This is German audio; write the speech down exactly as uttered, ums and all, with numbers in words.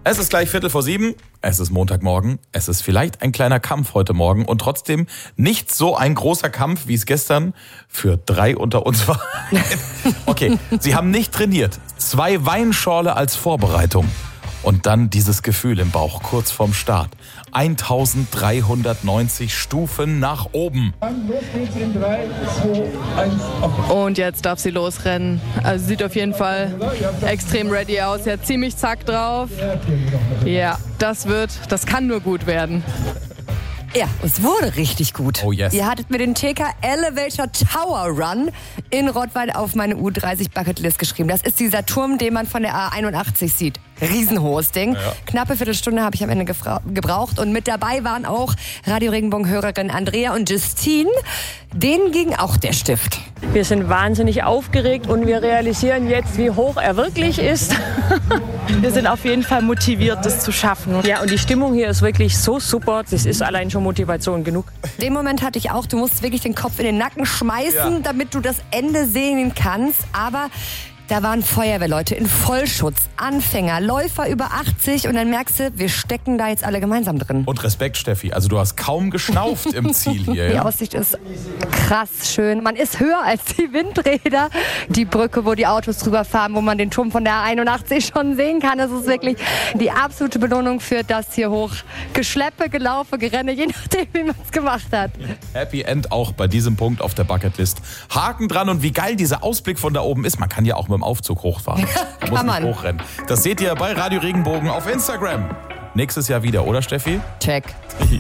Es ist gleich Viertel vor sieben, es ist Montagmorgen, es ist vielleicht ein kleiner Kampf heute Morgen und trotzdem nicht so ein großer Kampf, wie es gestern für drei unter uns war. Okay, sie haben nicht trainiert, zwei Weinschorle als Vorbereitung und dann dieses Gefühl im Bauch kurz vorm Start. eintausenddreihundertneunzig Stufen nach oben. Los geht's in drei, zwei, eins, und jetzt darf sie losrennen. Also sieht auf jeden Fall extrem ready aus. Sie hat ziemlich Zack drauf. Ja, das wird, das kann nur gut werden. Ja, es wurde richtig gut. Oh yes. Ihr hattet mir den T K Elevator Tower Run in Rottweil auf meine U dreißig Bucketlist geschrieben. Das ist dieser Turm, den man von der A einundachtzig sieht. Riesenhohes Ding. Ja. Knappe Viertelstunde habe ich am Ende gefra- gebraucht. Und mit dabei waren auch Radio Regenbogen-Hörerin Andrea und Justine. Denen ging auch der Stift. Wir sind wahnsinnig aufgeregt und wir realisieren jetzt, wie hoch er wirklich ist. Wir sind auf jeden Fall motiviert, das zu schaffen. Ja, und die Stimmung hier ist wirklich so super. Das ist allein schon Motivation genug. Den Moment hatte ich auch. Du musst wirklich den Kopf in den Nacken schmeißen, ja, damit du das Ende sehen kannst. Aber da waren Feuerwehrleute in Vollschutz, Anfänger, Läufer über achtzig und dann merkst du, wir stecken da jetzt alle gemeinsam drin. Und Respekt, Steffi, also du hast kaum geschnauft im Ziel hier. Die Ja? Aussicht ist krass schön. Man ist höher als die Windräder. Die Brücke, wo die Autos drüber fahren, wo man den Turm von der A einundachtzig schon sehen kann. Das ist wirklich die absolute Belohnung für das hier hoch. Geschleppe, Gelaufe, Gerenne, je nachdem, wie man es gemacht hat. Happy End auch bei diesem Punkt auf der Bucketlist. Haken dran und wie geil dieser Ausblick von da oben ist. Man kann ja auch mit dem Aufzug hochfahren. Man muss nicht hochrennen. Das seht ihr bei Radio Regenbogen auf Instagram. Nächstes Jahr wieder, oder Steffi? Check.